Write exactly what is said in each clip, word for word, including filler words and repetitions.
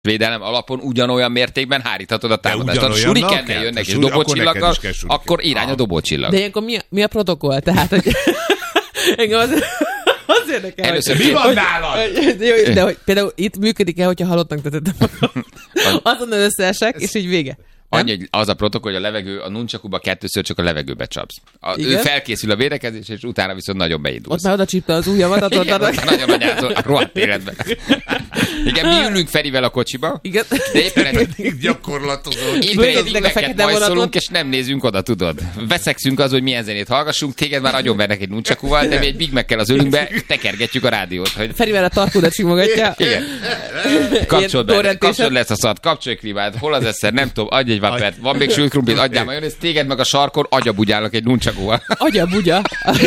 védelem alapon ugyanolyan mértékben háríthatod a támadást. Tehát surikennel jönnek és dobócsillaggal, akkor irány a dobócsillag. De ilyenkor mi a, mi a protokoll? Tehát, hogy engem az, az érdekel. Először mi van nálad? De, de hogy például itt működik-e, hogyha halottnak tetettem magam? Azon összeesek, és így vége. Annyi, hogy az a protokoll, hogy a levegő, a nunchakuba kettőször csak a levegőbe csapsz. A, ő felkészül a védekezés, és utána viszont nagyon beindulsz. Ott már oda csípte az ujjamat, ott igen, ott nagyon anyázol a rohadt életben. Igen, mi ülünk Ferivel a kocsiba. Igen. De éppen egy gyakorlatozó. Éveket bajszolunk, és nem nézünk oda, tudod. Veszekszünk az, hogy milyen zenét hallgassunk, téged már nagyon vernek egy nunchakuval, de mi egy Big Mac-kel az ölünkbe tekergetjük a rádiót. Hogy... Ferivel a tarkódat simogatja. Igen. Kapcsolod be, kapcsolod lesz a szart, kapcsolj klímát, hol az eszer, nem tudom, adj egy vapert, van még sült krumplit, adjál majonézt, téged meg a sarkon agyabugyálnak egy nunchakúval. Agyabugya.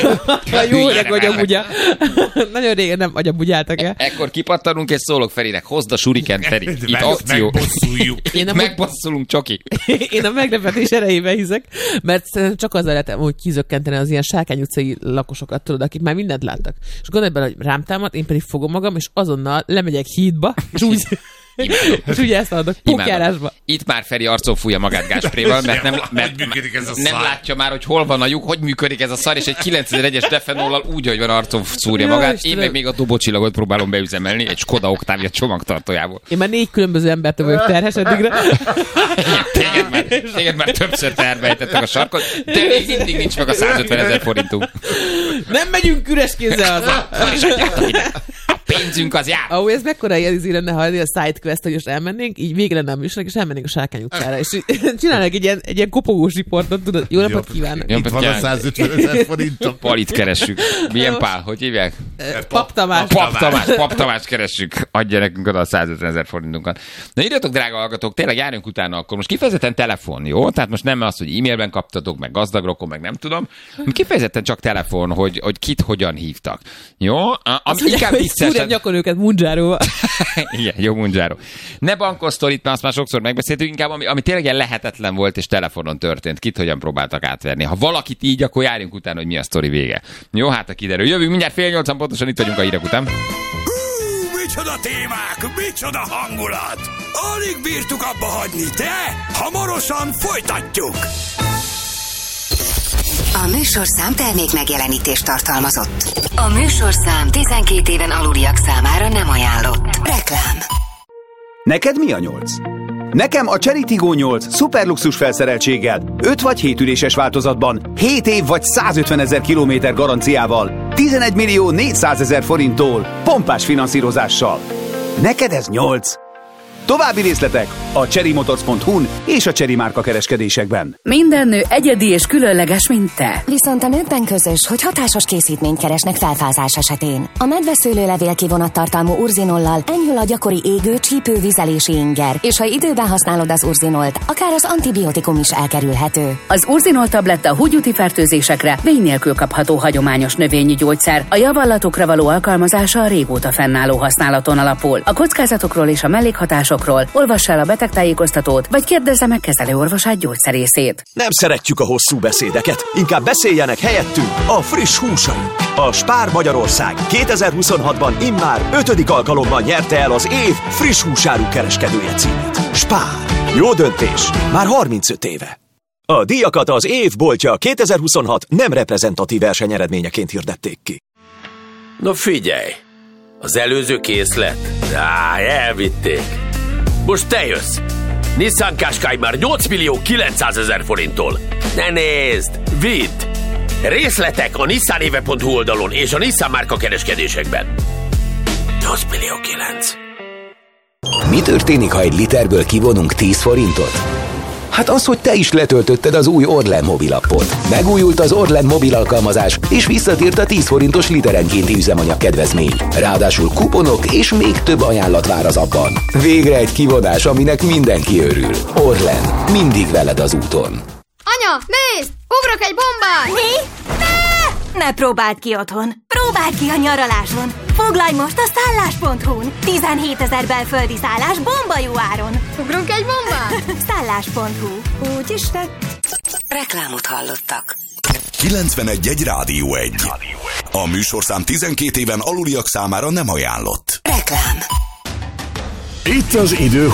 Jó öreg agyabugya. Nagyon régen nem agyabugyáltak el. Ekkor kipattanunk és szólok Ferinek, hozd a shuriken, Feri. Itt akció. Megbosszuljuk. Megbosszulunk, csoki. Én a meglepetés erejébe hiszek, mert csak azzal lehet hogy kizökkenteni az ilyen Sárkány utcai lakosokat, tudod, akik már mindent láttak. És gondolj bele, hogy rám támad, én pedig fogom magam, és azonnal lemegyek hídba, és úgy... Imádom. És ugye ezt adok, pókjárásba. Itt már Feri arcon fújja magát gáspréval, mert nem, mert nem látja már, hogy hol van a lyuk, hogy működik ez a szar, és egy kilencezres defenollal úgy, hogy van arcon szúrja magát. Én meg még a dobócsillagot próbálom beüzemelni egy Skoda Octavia csomagtartójából. Én már négy különböző embert vagyok terhes eddigre. Téged már, téged már többször tervejtettek a sarkot, de még mindig nincs meg a százötvenezer forintunk. Nem megyünk üres kézzel haza. Pénzünk az jár. Ahol ez mekkora jelzi lenne, ha a sidequest, hogy most elmennénk, így végre lenne a műsornak, és elmennénk a Sárkány utcára, és csinálnak egy ilyen, egy ilyen kopogós riportot, tudod, jó napot kívánok. Itt van a százötvenezer forintok. Palit keressük. Milyen Pál, hogy hívják? Pap Tamás. Pap Tamás, Pap Tamás keressük. Adja nekünk oda a százötvenezer forintunkat. Na írjatok, drága hallgatók, tényleg járjunk utána akkor. Most kifejezetten telefon, jó? Tehát most nem az, hogy e-mailben kaptatok, meg gazdagrokon, meg nem tudom. Kifejezetten csak telefon, hogy, hogy kit hogyan hívtak. Jó? Ami inkább vicces. Nyakon őket Munjáróval. Igen, jó Munjáró. Ne bankosztorit, mert azt már sokszor megbeszéltünk, inkább ami, ami tényleg lehetetlen volt, és telefonon történt. Kit hogyan próbáltak átverni. Ha valakit így, akkor járjunk utána, hogy mi a sztori vége. Jó, hát a kiderül. Jövünk mindjárt fél nyolcan, pontosan itt vagyunk a hírek után. Hú, micsoda témák, micsoda hangulat! Alig bírtuk abba hagyni, de hamarosan folytatjuk! A műsorszám termék megjelenítést tartalmazott. A műsorszám tizenkét éven aluliak számára nem ajánlott. Reklám. Neked mi a nyolc? Nekem a Chery Tiggo nyolc szuperluxus felszereltséggel, öt vagy hét üléses változatban, hét év vagy százötvenezer kilométer garanciával, tizenegy millió négyszázezer forinttól, pompás finanszírozással. Neked ez nyolc? További részletek a chery motors pont hu-n és a Chery márka kereskedésekben. Minden nő egyedi és különleges, mint te. Viszont a nőkben közös, hogy hatásos készítményt keresnek felfázás esetén. A medveszőlőlevél kivonattartalmú urzinollal enyhül a gyakori égő, csípő, vizelési inger, és ha időben használod az urzinolt, akár az antibiotikum is elkerülhető. Az urzinol tabletta húgyúti fertőzésekre vény nélkül kapható hagyományos növényi gyógyszer. A javallatokra való alkalmazása a régóta fennálló használaton alapul. A kockázatokról és a mellékhatásokról olvass el a betegtájékoztatót, vagy kérdezze meg kezelőorvosát, gyógyszerészét. Nem szeretjük a hosszú beszédeket, inkább beszéljenek helyettünk a friss húsaink. A Spár Magyarország kétezer-huszonhatban immár ötödik alkalommal nyerte el az év friss húsáru kereskedője címét. Spár. Jó döntés. Már harmincöt éve. A díjakat az év boltja kétezer-huszonhat nem reprezentatív versenyeredményeként hirdették ki. Na figyelj! Az előző készlet? Á, elvitték. Most te jössz. Nissan Qashqai már nyolc millió kilencszázezer forinttól. Ne nézd, vidd! Részletek a nissanéve pont hu oldalon és a Nissan márka kereskedésekben. nyolc millió kilenc. Mi történik, ha egy literből kivonunk tíz forintot? Hát az, hogy te is letöltötted az új Orlen mobilappot. Megújult az Orlen mobil alkalmazás, és visszatért a tíz forintos literenkénti üzemanyag kedvezmény. Ráadásul kuponok és még több ajánlat vár az appban. Végre egy kivonás, aminek mindenki örül. Orlen. Mindig veled az úton. Anya, nézd! Ugrok egy bombát! Mi? Ne! Ne próbáld ki otthon. Próbáld ki a nyaraláson. Foglalj most a szállás pont hu-n. tizenhétezer belföldi szállás bomba jó áron. Ugrunk egy bombát? szállás pont hu. Úgy is tett. Reklámot hallottak. kilencvenegy egy Rádió egy. A műsorszám tizenkét éven aluliak számára nem ajánlott. Reklám. Itt az idő,